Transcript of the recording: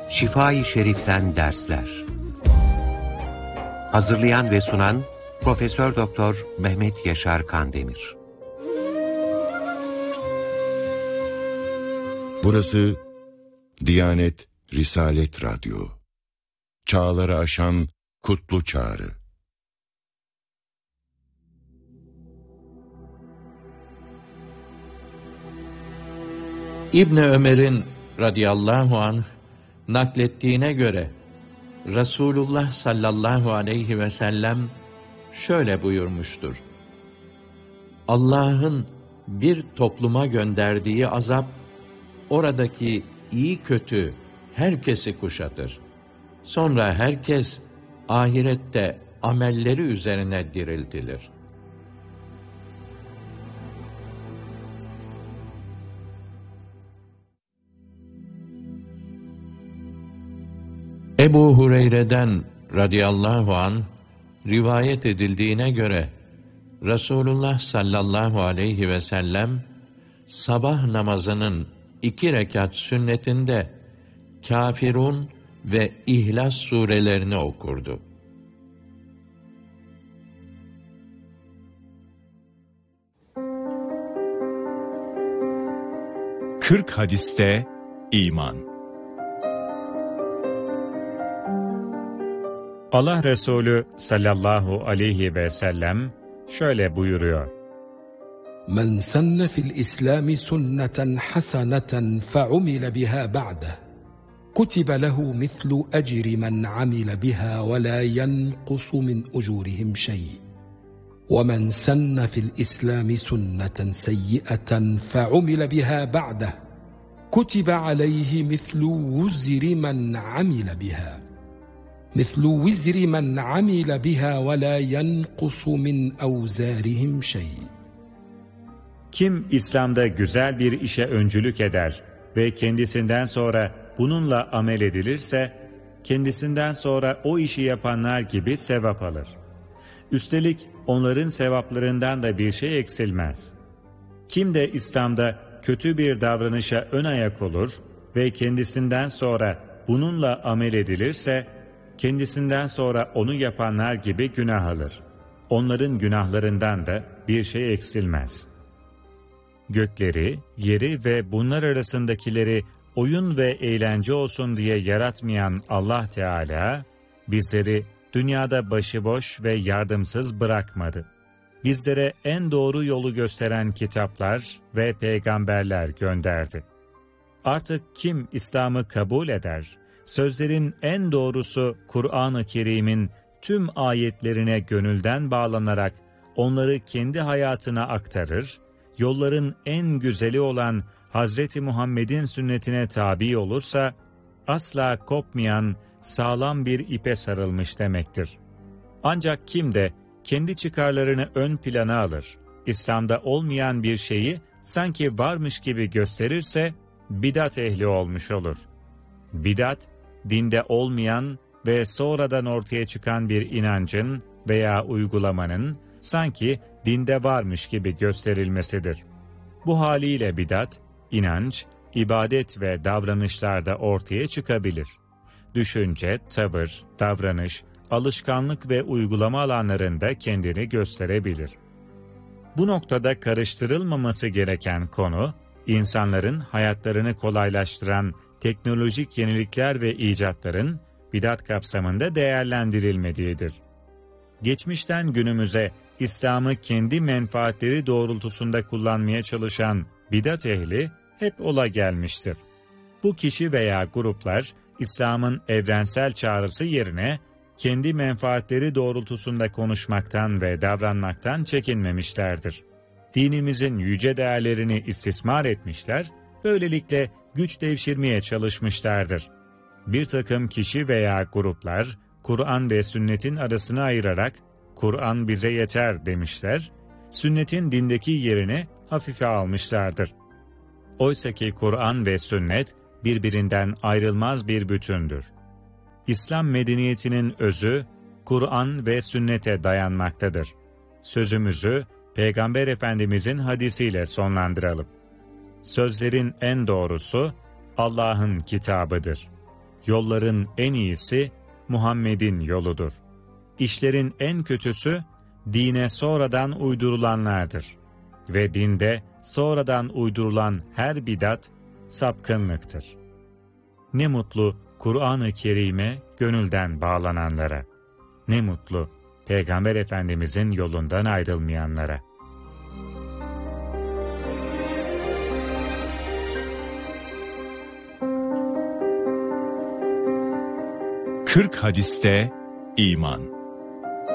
Şifa-i Şerif'ten dersler. Hazırlayan ve sunan Profesör Doktor Mehmet Yaşar Kandemir. Burası Diyanet Risalet Radyo. Çağları aşan kutlu çağrı. İbni Ömer'in radıyallahu anh naklettiğine göre Resulullah sallallahu aleyhi ve sellem şöyle buyurmuştur: Allah'ın bir topluma gönderdiği azap, oradaki iyi kötü herkesi kuşatır. Sonra herkes ahirette amelleri üzerine diriltilir. Ebu Hureyre'den radıyallahu anh rivayet edildiğine göre Resulullah sallallahu aleyhi ve sellem sabah namazının 2 rekat sünnetinde Kafirun ve İhlas surelerini okurdu. Kırk hadiste iman. Allah Resulü sallallahu aleyhi ve sellem şöyle buyuruyor: Men senne fil İslami sünneten haseneten fe'umile biha ba'de kutibe lehu mislu ecri men amile biha ve la yenkusu min ucurihim şey. وَمَنْ سَنَّ فِي الْإِسْلَامِ سُنَّةً سَيِّئَةً فَعُمِلَ بِهَا بَعْدَهُ كُتِبَ عَلَيْهِ مِثْلُ وِزْرِ مَنْ عَمِلَ بِهَا وَلَا يَنْقُصُ مِنْ أَوْزَارِهِمْ شَيْءٍ. Kim İslam'da güzel bir işe öncülük eder ve kendisinden sonra bununla amel edilirse, kendisinden sonra o işi yapanlar gibi sevap alır. Üstelik onların sevaplarından da bir şey eksilmez. Kim de İslam'da kötü bir davranışa ön ayak olur ve kendisinden sonra bununla amel edilirse, kendisinden sonra onu yapanlar gibi günah alır. Onların günahlarından da bir şey eksilmez. Gökleri, yeri ve bunlar arasındakileri oyun ve eğlence olsun diye yaratmayan Allah Teala, bizleri dünyada başıboş ve yardımsız bırakmadı. Bizlere en doğru yolu gösteren kitaplar ve peygamberler gönderdi. Artık kim İslam'ı kabul eder, sözlerin en doğrusu Kur'an-ı Kerim'in tüm ayetlerine gönülden bağlanarak onları kendi hayatına aktarır, yolların en güzeli olan Hazreti Muhammed'in sünnetine tabi olursa, asla kopmayan sağlam bir ipe sarılmış demektir. Ancak kim de kendi çıkarlarını ön plana alır, İslam'da olmayan bir şeyi sanki varmış gibi gösterirse, bidat ehli olmuş olur. Bidat, dinde olmayan ve sonradan ortaya çıkan bir inancın veya uygulamanın sanki dinde varmış gibi gösterilmesidir. Bu haliyle bidat, inanç, ibadet ve davranışlarda ortaya çıkabilir. Düşünce, tavır, davranış, alışkanlık ve uygulama alanlarında kendini gösterebilir. Bu noktada karıştırılmaması gereken konu, insanların hayatlarını kolaylaştıran teknolojik yenilikler ve icatların bidat kapsamında değerlendirilmediğidir. Geçmişten günümüze İslam'ı kendi menfaatleri doğrultusunda kullanmaya çalışan bidat ehli hep ola gelmiştir. Bu kişi veya gruplar, İslam'ın evrensel çağrısı yerine kendi menfaatleri doğrultusunda konuşmaktan ve davranmaktan çekinmemişlerdir. Dinimizin yüce değerlerini istismar etmişler, böylelikle güç devşirmeye çalışmışlardır. Bir takım kişi veya gruplar, Kur'an ve sünnetin arasını ayırarak, Kur'an bize yeter demişler, sünnetin dindeki yerini hafife almışlardır. Oysaki Kur'an ve sünnet birbirinden ayrılmaz bir bütündür. İslam medeniyetinin özü, Kur'an ve sünnete dayanmaktadır. Sözümüzü Peygamber Efendimizin hadisiyle sonlandıralım. Sözlerin en doğrusu Allah'ın kitabıdır. Yolların en iyisi Muhammed'in yoludur. İşlerin en kötüsü dine sonradan uydurulanlardır. Ve dinde sonradan uydurulan her bidat sapkınlıktır. Ne mutlu Kur'an-ı Kerim'e gönülden bağlananlara. Ne mutlu Peygamber Efendimizin yolundan ayrılmayanlara. Kırk hadiste iman.